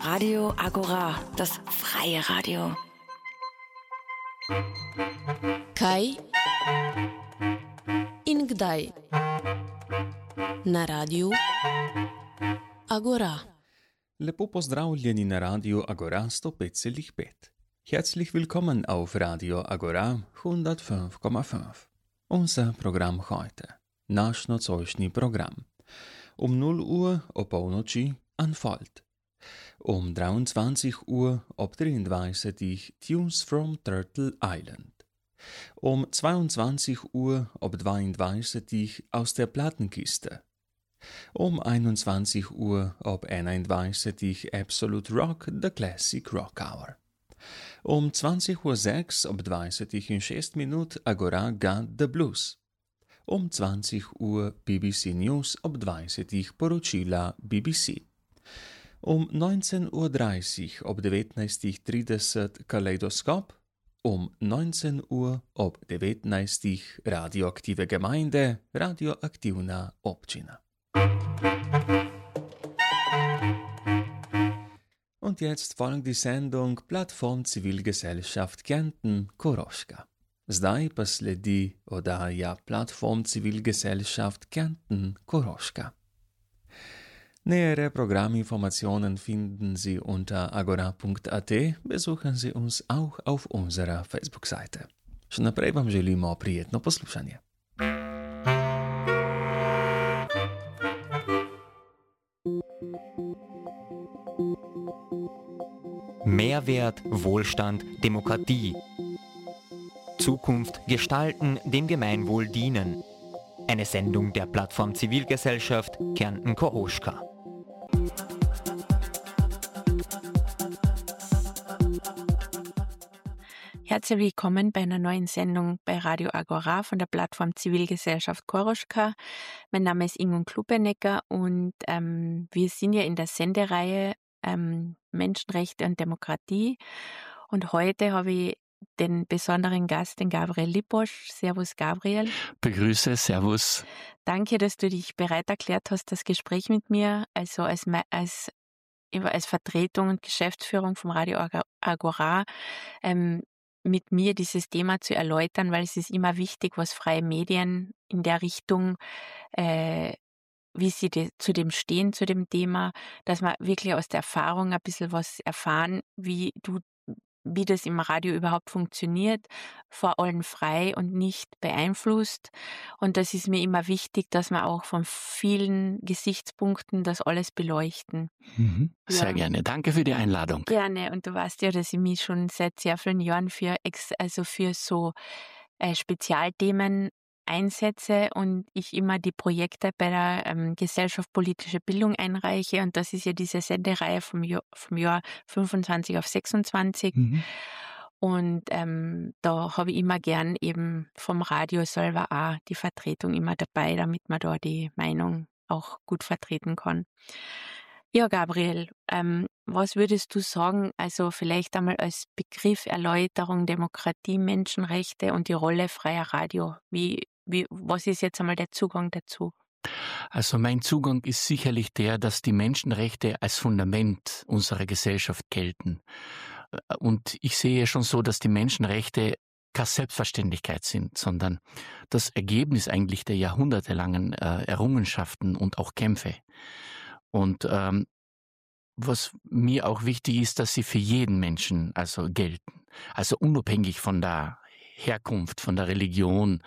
Radio Agora, das freie Radio. Kaj in kdaj na Radiu Agora. Lepo pozdravljeni na Radio Agora 105,5. Herzlich willkommen auf Radio Agora 105,5. Unser Programm heute. Naš nocojšnji program. 0 Uhr ob polnoči Unfold. 23 Uhr ob 23 Tunes from Turtle Island. 22 Uhr ob 22 aus der Plattenkiste. 21 Uhr ob 21 Absolute Rock, The Classic Rock Hour. 20:06 ob 20:06 Agora Got the Blues. 20 Uhr BBC News ob 20 poročila BBC. 19:30 ob 19:30 Kaleidoskop. 19 Uhr ob 19 Radioaktive Gemeinde, radioaktivna občina. Und jetzt folgt die Sendung Plattform Zivilgesellschaft Kärnten Koroška. Zdaj pa sledi oddaja Plattform Zivilgesellschaft Kärnten Koroška. Nähere Programminformationen finden Sie unter agora.at, besuchen Sie uns auch auf unserer Facebook-Seite. Še naprej vam želimo prijetno poslušanje. Mehrwert, Wohlstand, Demokratie. Zukunft gestalten, dem Gemeinwohl dienen. Eine Sendung der Plattform Zivilgesellschaft Kärnten Koroška. Herzlich willkommen bei einer neuen Sendung bei Radio Agora von der Plattform Zivilgesellschaft Koroška. Mein Name ist Ingun Klubenecker und wir sind ja in der Sendereihe Menschenrechte und Demokratie. Und heute habe ich den besonderen Gast, den Gabriel Liposch. Servus, Gabriel. Begrüße, servus. Danke, dass du dich bereit erklärt hast, das Gespräch mit mir, also als Vertretung und Geschäftsführung vom Radio Agora, mit mir dieses Thema zu erläutern, weil es ist immer wichtig, was freie Medien in der Richtung, wie sie zu dem stehen, zu dem Thema, dass wir wirklich aus der Erfahrung ein bisschen was erfahren, wie das im Radio überhaupt funktioniert, vor allem frei und nicht beeinflusst. Und das ist mir immer wichtig, dass wir auch von vielen Gesichtspunkten das alles beleuchten. Sehr gerne. Danke für die Einladung. Gerne. Und du weißt ja, dass ich mich schon seit sehr vielen Jahren für so Spezialthemen einsetze und ich immer die Projekte bei der Gesellschaft politische Bildung einreiche, und das ist ja diese Sendereihe vom Jahr 25 auf 26. Und da habe ich immer gern eben vom Radio selber auch die Vertretung immer dabei, damit man da die Meinung auch gut vertreten kann. Ja, Gabriel, was würdest du sagen, also vielleicht einmal als Begriff Erläuterung, Demokratie, Menschenrechte und die Rolle freier Radio, was ist jetzt einmal der Zugang dazu? Also mein Zugang ist sicherlich der, dass die Menschenrechte als Fundament unserer Gesellschaft gelten. Und ich sehe schon so, dass die Menschenrechte keine Selbstverständlichkeit sind, sondern das Ergebnis eigentlich der jahrhundertelangen Errungenschaften und auch Kämpfe. Und was mir auch wichtig ist, dass sie für jeden Menschen also gelten. Also unabhängig von der Herkunft, von der Religion,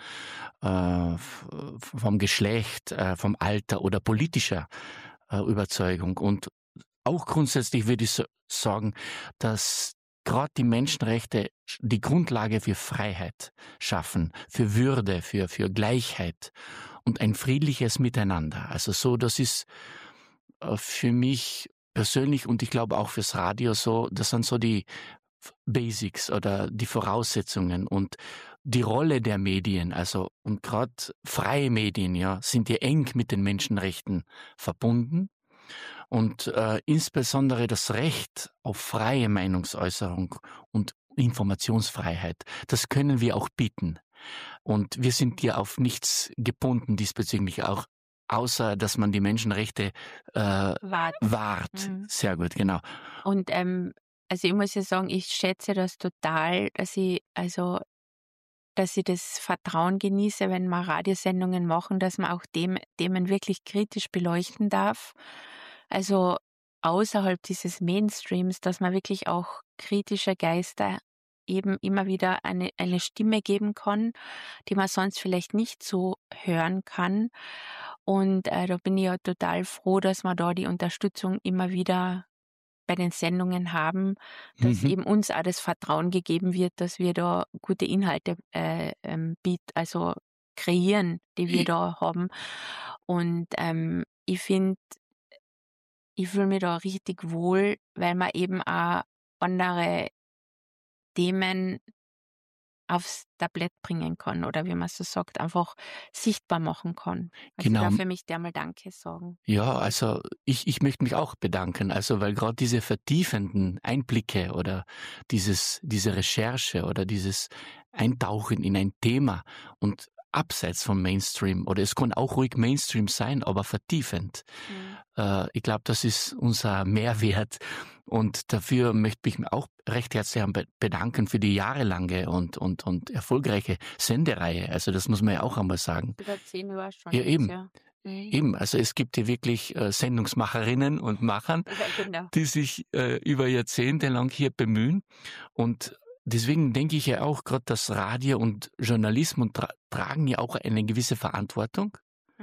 vom Geschlecht, vom Alter oder politischer Überzeugung. Und auch grundsätzlich würde ich sagen, dass gerade die Menschenrechte die Grundlage für Freiheit schaffen, für Würde, für Gleichheit und ein friedliches Miteinander. Also so, das ist für mich persönlich und ich glaube auch fürs Radio so, das sind so die Basics oder die Voraussetzungen und die Rolle der Medien, also und gerade freie Medien, ja, sind ja eng mit den Menschenrechten verbunden und insbesondere das Recht auf freie Meinungsäußerung und Informationsfreiheit, das können wir auch bieten. Und wir sind ja auf nichts gebunden diesbezüglich, auch außer dass man die Menschenrechte wahrt. Sehr gut, genau. Und also ich muss ja sagen, ich schätze das total, dass ich das Vertrauen genieße, wenn wir Radiosendungen machen, dass man auch Themen wirklich kritisch beleuchten darf. Also außerhalb dieses Mainstreams, dass man wirklich auch kritische Geister eben immer wieder eine Stimme geben kann, die man sonst vielleicht nicht so hören kann. Und da bin ich ja total froh, dass wir da die Unterstützung immer wieder bei den Sendungen haben, dass eben uns auch das Vertrauen gegeben wird, dass wir da gute Inhalte also kreieren, die wir da haben. Und ich finde, ich fühle mich da richtig wohl, weil man eben auch andere Themen aufs Tablett bringen kann oder wie man so sagt, einfach sichtbar machen kann. Also Genau. dafür möchte ich einmal Danke sagen. Ja, also ich möchte mich auch bedanken, also weil gerade diese vertiefenden Einblicke oder diese Recherche oder dieses Eintauchen in ein Thema und abseits vom Mainstream, oder es kann auch ruhig Mainstream sein, aber vertiefend. Ich glaube, das ist unser Mehrwert und dafür möchte ich mich auch recht herzlich bedanken für die jahrelange und erfolgreiche Sendereihe. Also das muss man ja auch einmal sagen. Über 10 Jahre schon. Ja, eben. Ja. Eben, also es gibt ja wirklich Sendungsmacherinnen und Machern, Ja, genau. die sich über Jahrzehnte lang hier bemühen. Und deswegen denke ich ja auch, gerade das Radio und Journalismus tragen ja auch eine gewisse Verantwortung.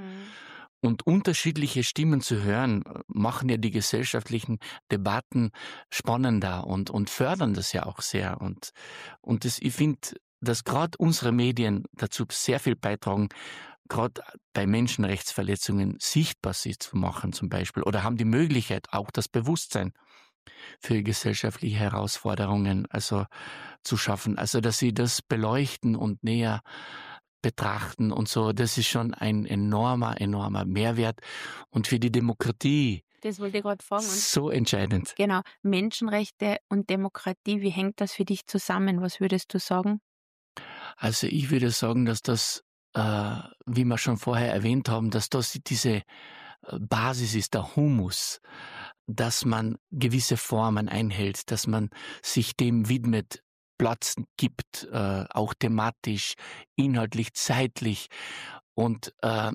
Und unterschiedliche Stimmen zu hören, machen ja die gesellschaftlichen Debatten spannender und fördern das ja auch sehr. Und ich finde, dass gerade unsere Medien dazu sehr viel beitragen, gerade bei Menschenrechtsverletzungen sichtbar sie zu machen zum Beispiel, oder haben die Möglichkeit, auch das Bewusstsein für gesellschaftliche Herausforderungen also zu schaffen. Also dass sie das beleuchten und näher betrachten und so, das ist schon ein enormer Mehrwert und für die Demokratie Das wollte ich gerade fragen. Und so entscheidend. genau, Menschenrechte und Demokratie, wie hängt das für dich zusammen? Was würdest du sagen? Also ich würde sagen, dass das, wie wir schon vorher erwähnt haben, dass das diese Basis ist, der Humus, dass man gewisse Formen einhält, dass man sich dem widmet, Platz gibt, auch thematisch, inhaltlich, zeitlich. Und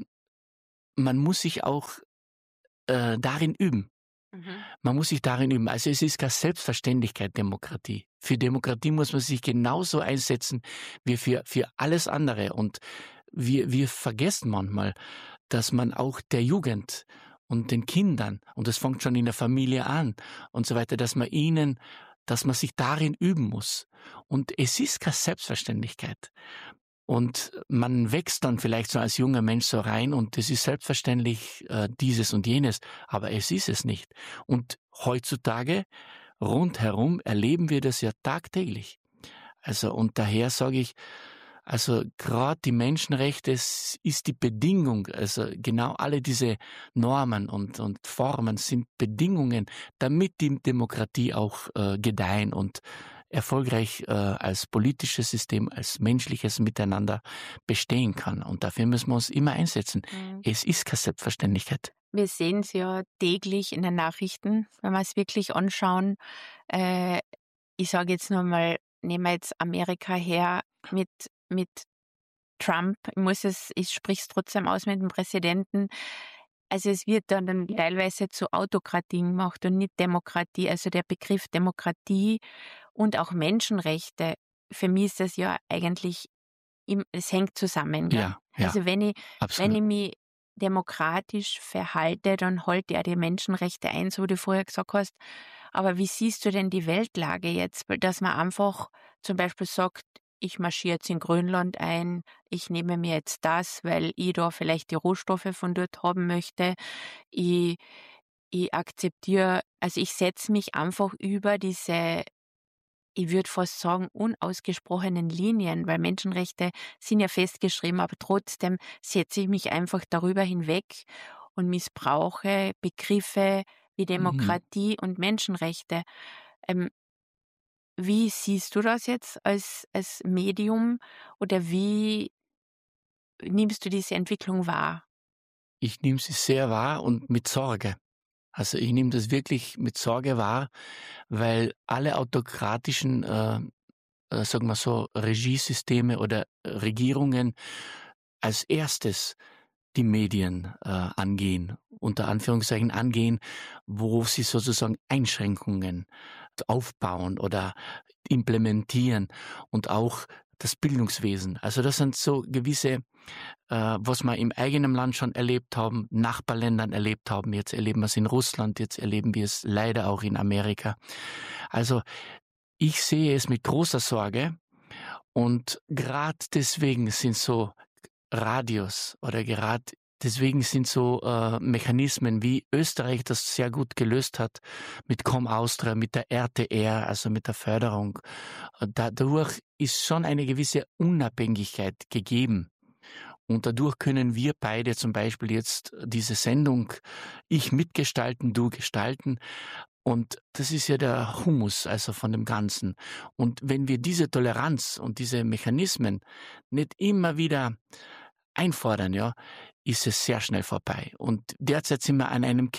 man muss sich auch darin üben. Man muss sich darin üben. Also es ist keine Selbstverständlichkeit, Demokratie. Für Demokratie muss man sich genauso einsetzen wie für alles andere. Und wir vergessen manchmal, dass man auch der Jugend und den Kindern, und das fängt schon in der Familie an und so weiter, dass man sich darin üben muss. Und es ist keine Selbstverständlichkeit. Und man wächst dann vielleicht so als junger Mensch so rein und es ist selbstverständlich dieses und jenes, aber es ist es nicht. Und heutzutage rundherum erleben wir das ja tagtäglich. Also und daher sage ich, also gerade die Menschenrechte ist die Bedingung, also genau alle diese Normen und Formen sind Bedingungen, damit die Demokratie auch gedeihen und erfolgreich als politisches System, als menschliches Miteinander bestehen kann. Und dafür müssen wir uns immer einsetzen. Es ist keine Selbstverständlichkeit. Wir sehen es ja täglich in den Nachrichten, wenn wir es wirklich anschauen. Ich sage jetzt nur mal, nehmen wir jetzt Amerika her mit Trump. Ich spreche es trotzdem aus mit dem Präsidenten. Also es wird dann teilweise zu Autokratie gemacht und nicht Demokratie. Also der Begriff Demokratie und auch Menschenrechte, für mich ist das ja eigentlich, es hängt zusammen. Gell? Ja, also wenn ich absolut. mich demokratisch verhalte, dann halte ich auch die Menschenrechte ein, so wie du vorher gesagt hast. Aber wie siehst du denn die Weltlage jetzt? Dass man einfach zum Beispiel sagt, ich marschiere jetzt in Grönland ein, ich nehme mir jetzt das, weil ich da vielleicht die Rohstoffe von dort haben möchte. Ich akzeptiere, also ich setze mich einfach über diese, ich würde fast sagen, unausgesprochenen Linien, weil Menschenrechte sind ja festgeschrieben, aber trotzdem setze ich mich einfach darüber hinweg und missbrauche Begriffe wie Demokratie und Menschenrechte. Wie siehst du das jetzt als Medium oder wie nimmst du diese Entwicklung wahr? Ich nehme sie sehr wahr und mit Sorge. Also ich nehme das wirklich mit Sorge wahr, weil alle autokratischen, sagen wir so, Regiesysteme oder Regierungen als erstes die Medien angehen, unter Anführungszeichen angehen, wo sie sozusagen Einschränkungen aufbauen oder implementieren und auch das Bildungswesen. Also das sind so gewisse, was wir im eigenen Land schon erlebt haben, Nachbarländern erlebt haben. Jetzt erleben wir es in Russland, jetzt erleben wir es leider auch in Amerika. Also ich sehe es mit großer Sorge und gerade deswegen sind so Radios oder gerade deswegen sind so Mechanismen, wie Österreich das sehr gut gelöst hat, mit Com Austria, mit der RTR, also mit der Förderung. Dadurch ist schon eine gewisse Unabhängigkeit gegeben. Und dadurch können wir beide zum Beispiel jetzt diese Sendung, ich mitgestalten, du gestalten. Und das ist ja der Humus, also von dem Ganzen. Und wenn wir diese Toleranz und diese Mechanismen nicht immer wieder einfordern, ja, ist es sehr schnell vorbei. Und derzeit sind wir an einem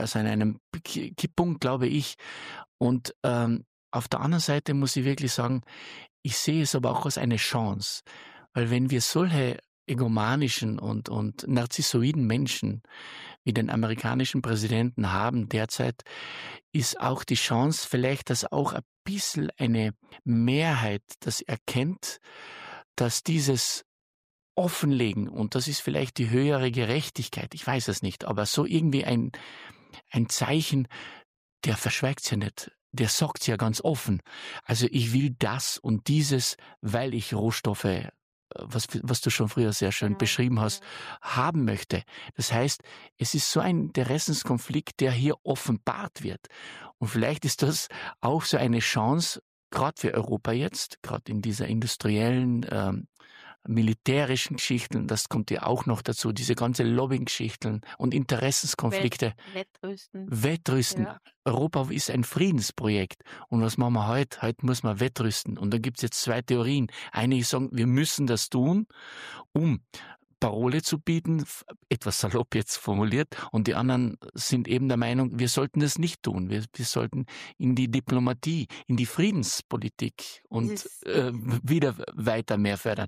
Kipppunkt, glaube ich. Und auf der anderen Seite muss ich wirklich sagen, ich sehe es aber auch als eine Chance. Weil wenn wir solche egomanischen und narzissoiden Menschen wie den amerikanischen Präsidenten haben derzeit, ist auch die Chance vielleicht, dass auch ein bisschen eine Mehrheit das erkennt, dass dieses Offenlegen, und das ist vielleicht die höhere Gerechtigkeit, ich weiß es nicht, aber so irgendwie ein Zeichen, der verschweigt's ja nicht, der sagt's ja ganz offen. Also ich will das und dieses, weil ich Rohstoffe, was du schon früher sehr schön beschrieben hast, haben möchte. Das heißt, es ist so ein Interessenskonflikt, der hier offenbart wird. Und vielleicht ist das auch so eine Chance, gerade für Europa jetzt, gerade in dieser industriellen, militärischen Geschichten, das kommt ja auch noch dazu, diese ganze Lobbying-Geschichten und Interessenskonflikte. Wettrüsten. Ja. Europa ist ein Friedensprojekt. Und was machen wir heute? Heute muss man wettrüsten. Und da gibt es jetzt zwei Theorien. Einige sagen, wir müssen das tun, um Parole zu bieten, etwas salopp jetzt formuliert, und die anderen sind eben der Meinung, wir sollten das nicht tun. Wir sollten in die Diplomatie, in die Friedenspolitik und wieder weiter mehr fördern.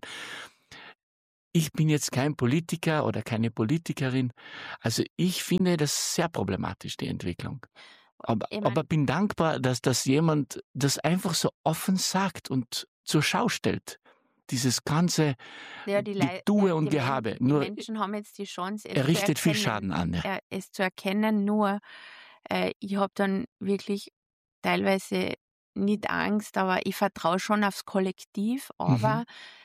Ich bin jetzt kein Politiker oder keine Politikerin, also ich finde das sehr problematisch, die Entwicklung. Aber bin dankbar, dass das jemand das einfach so offen sagt und zur Schau stellt. Dieses ganze Getue und Gehabe. Die Menschen haben jetzt die Chance, er richtet viel Schaden an. Ja. Es zu erkennen, nur ich habe dann wirklich teilweise nicht Angst, aber ich vertraue schon aufs Kollektiv, aber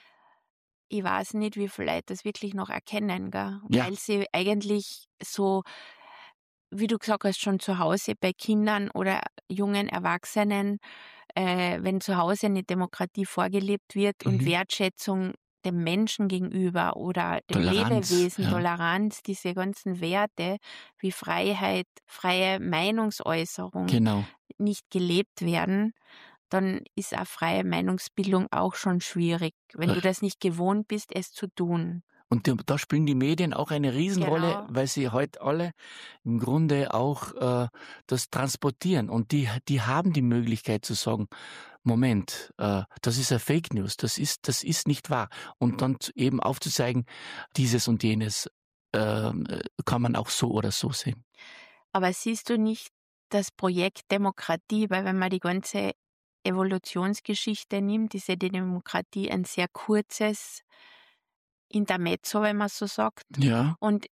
ich weiß nicht, wie viele Leute das wirklich noch erkennen, gell? Ja. Weil sie eigentlich so, wie du gesagt hast, schon zu Hause bei Kindern oder jungen Erwachsenen, wenn zu Hause eine Demokratie vorgelebt wird und Wertschätzung dem Menschen gegenüber oder dem Lebewesen, Toleranz, diese ganzen Werte wie Freiheit, freie Meinungsäußerung nicht gelebt werden, dann ist eine freie Meinungsbildung auch schon schwierig, wenn du das nicht gewohnt bist, es zu tun. Und da spielen die Medien auch eine Riesenrolle, weil sie heute alle im Grunde auch das transportieren. Und die haben die Möglichkeit zu sagen, Moment, das ist eine Fake News, das ist nicht wahr. Und dann eben aufzuzeigen, dieses und jenes kann man auch so oder so sehen. Aber siehst du nicht das Projekt Demokratie, weil wenn man die ganze Evolutionsgeschichte nimmt, ist ja die Demokratie ein sehr kurzes Intermezzo, wenn man so sagt. Ja. Und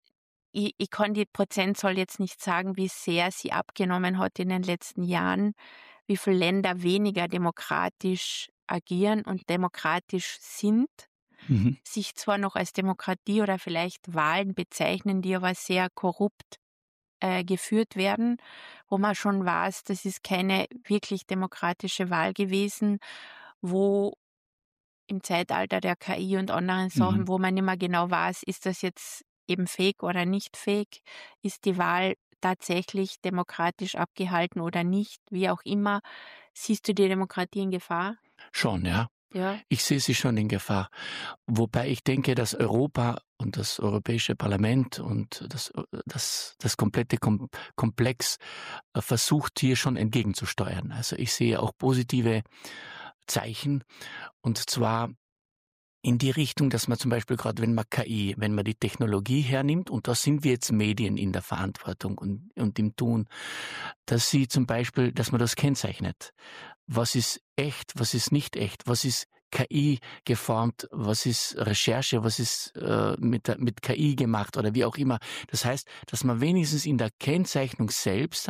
ich kann die Prozentzahl jetzt nicht sagen, wie sehr sie abgenommen hat in den letzten Jahren, wie viele Länder weniger demokratisch agieren und demokratisch sind, sich zwar noch als Demokratie oder vielleicht Wahlen bezeichnen, die aber sehr korrupt geführt werden, wo man schon weiß, das ist keine wirklich demokratische Wahl gewesen, wo im Zeitalter der KI und anderen Sachen, wo man nicht mehr genau weiß, ist das jetzt eben fake oder nicht fake, ist die Wahl tatsächlich demokratisch abgehalten oder nicht, wie auch immer. Siehst du die Demokratie in Gefahr? Schon, ja. Ich sehe sie schon in Gefahr. Wobei ich denke, dass Europa und das Europäische Parlament und das komplette Komplex versucht hier schon entgegenzusteuern. Also ich sehe auch positive Zeichen, und zwar in die Richtung, dass man zum Beispiel gerade, wenn man die Technologie hernimmt, und da sind wir jetzt Medien in der Verantwortung und im Tun, dass man das kennzeichnet. Was ist echt, was ist nicht echt, was ist KI geformt, was ist Recherche, was ist mit KI gemacht oder wie auch immer. Das heißt, dass man wenigstens in der Kennzeichnung selbst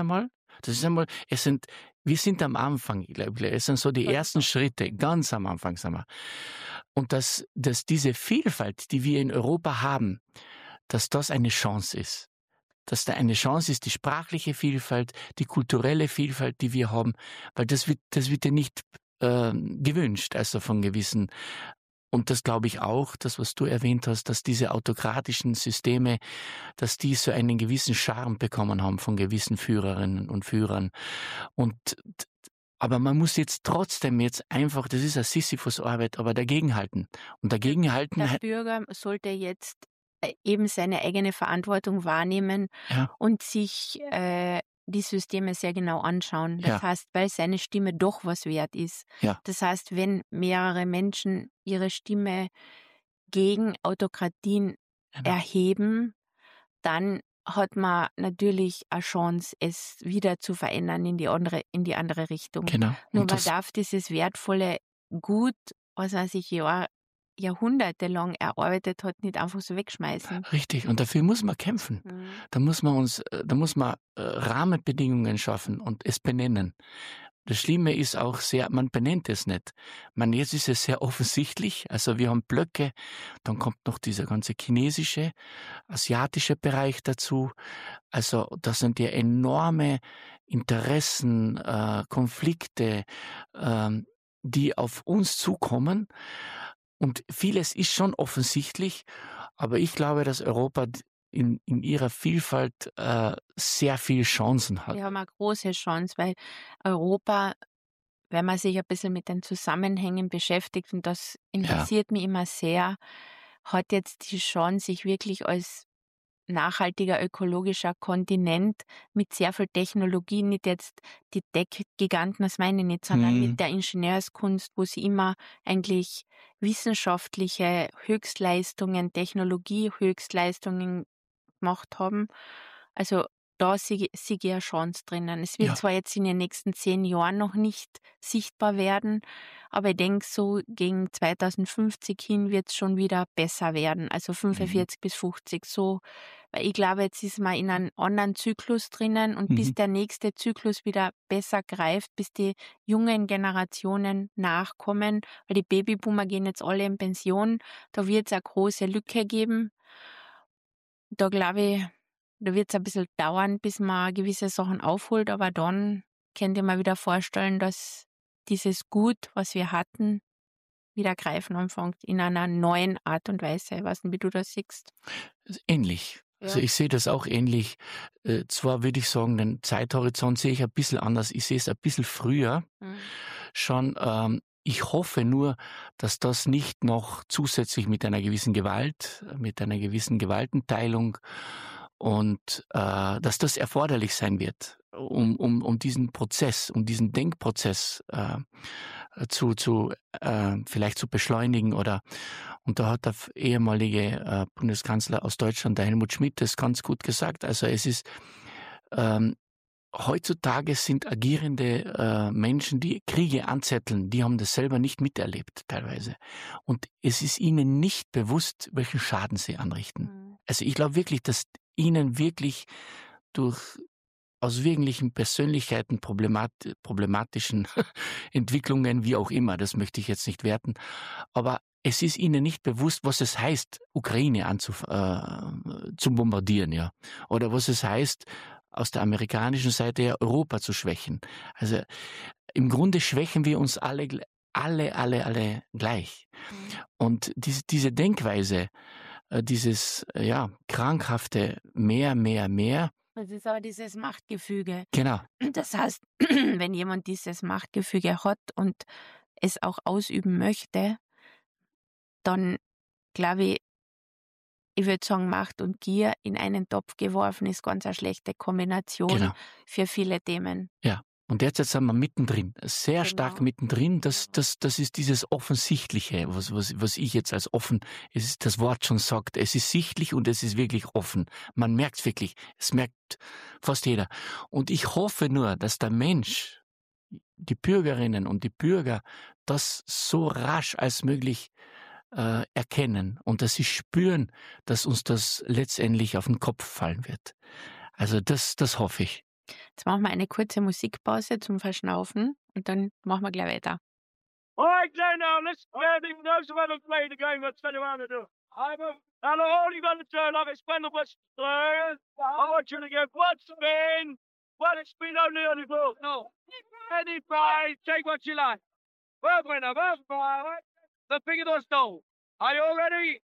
wir sind am Anfang, ich glaube, es sind so die ersten Schritte, ganz am Anfang sind wir. Und dass diese Vielfalt, die wir in Europa haben, dass das eine Chance ist. Dass da eine Chance ist, die sprachliche Vielfalt, die kulturelle Vielfalt, die wir haben, weil das wird ja nicht gewünscht, also von gewissen. Und das glaube ich auch, das, was du erwähnt hast, dass diese autokratischen Systeme, dass die so einen gewissen Charme bekommen haben von gewissen Führerinnen und Führern. Aber man muss jetzt trotzdem einfach, das ist eine Sisyphus-Arbeit, aber dagegenhalten. Und dagegenhalten. Der Bürger sollte jetzt eben seine eigene Verantwortung wahrnehmen, ja, und sich die Systeme sehr genau anschauen. Das Ja. heißt, weil seine Stimme doch was wert ist. Ja. Das heißt, wenn mehrere Menschen ihre Stimme gegen Autokratien Genau. erheben, dann hat man natürlich eine Chance, es wieder zu verändern in die andere Richtung. Genau. Nur Und man darf dieses wertvolle Gut, was man sich jahrhundertelang erarbeitet hat, nicht einfach so wegschmeißen. Richtig, und dafür muss man kämpfen. Mhm. Da muss man Rahmenbedingungen schaffen und es benennen. Das Schlimme ist auch man benennt es nicht. Jetzt ist es sehr offensichtlich, also wir haben Blöcke, dann kommt noch dieser ganze chinesische, asiatische Bereich dazu. Also das sind ja enorme Interessen, Konflikte, die auf uns zukommen. Und vieles ist schon offensichtlich, aber ich glaube, dass Europa in ihrer Vielfalt sehr viele Chancen hat. Wir haben eine große Chance, weil Europa, wenn man sich ein bisschen mit den Zusammenhängen beschäftigt, und das interessiert mich immer sehr, hat jetzt die Chance, sich wirklich als nachhaltiger ökologischer Kontinent mit sehr viel Technologie, nicht jetzt die Tech-Giganten, das meine ich nicht, sondern mit der Ingenieurskunst, wo sie immer eigentlich wissenschaftliche Höchstleistungen, Technologie-Höchstleistungen gemacht haben. Also da sehe ich eine Chance drinnen. Es wird zwar jetzt in den nächsten 10 Jahren noch nicht sichtbar werden, aber ich denke, so gegen 2050 hin wird es schon wieder besser werden. Also 45 bis 50 so. Weil ich glaube, jetzt ist man in einem anderen Zyklus drinnen, und bis der nächste Zyklus wieder besser greift, bis die jungen Generationen nachkommen, weil die Babyboomer gehen jetzt alle in Pension, da wird es eine große Lücke geben. Da glaube ich, da wird es ein bisschen dauern, bis man gewisse Sachen aufholt, aber dann könnt ihr mir wieder vorstellen, dass dieses Gut, was wir hatten, wieder greifen anfängt, in einer neuen Art und Weise. Ich weiß nicht, wie du das siehst. Ähnlich. Ja. Also ich sehe das auch ähnlich. Zwar würde ich sagen, den Zeithorizont sehe ich ein bisschen anders. Ich sehe es ein bisschen früher schon. Ich hoffe nur, dass das nicht noch zusätzlich mit einer gewissen Gewalt, mit einer gewissen Gewaltenteilung und dass das erforderlich sein wird, um diesen Prozess, um diesen Denkprozess vielleicht zu beschleunigen und da hat der ehemalige Bundeskanzler aus Deutschland, der Helmut Schmidt, das ganz gut gesagt. Also es ist heutzutage sind agierende Menschen, die Kriege anzetteln, die haben das selber nicht miterlebt teilweise. Und es ist ihnen nicht bewusst, welchen Schaden sie anrichten. Also ich glaube wirklich, dass ihnen wirklich aus wirklichen Persönlichkeiten, problematischen Entwicklungen, wie auch immer, das möchte ich jetzt nicht werten, aber es ist ihnen nicht bewusst, was es heißt, Ukraine zu bombardieren, ja, oder was es heißt, aus der amerikanischen Seite her Europa zu schwächen. Also im Grunde schwächen wir uns alle gleich. Und diese Denkweise, dieses krankhafte mehr. Das ist aber dieses Machtgefüge. Genau. Das heißt, wenn jemand dieses Machtgefüge hat und es auch ausüben möchte, dann glaube ich, ich würde sagen, Macht und Gier in einen Topf geworfen ist ganz eine schlechte Kombination Genau. für viele Themen. Ja. Und derzeit sind wir mittendrin, sehr Genau. stark mittendrin. Das ist dieses Offensichtliche, was ich jetzt als offen, es ist, das Wort schon sagt, es ist sichtlich und es ist wirklich offen. Man merkt es wirklich, es merkt fast jeder. Und ich hoffe nur, dass der Mensch, die Bürgerinnen und die Bürger, das so rasch als möglich erkennen und dass sie spüren, dass uns das letztendlich auf den Kopf fallen wird. Also das hoffe ich. Jetzt machen wir eine kurze Musikpause zum Verschnaufen und dann machen wir gleich weiter. All right, now let's those who haven't played the game, let's turn around and do it. And all you got to turn off is spin the what's I want you to get one spin only on the floor. No. Any prize, take what you like. Well, winner, well, the figure does know. Are you all ready?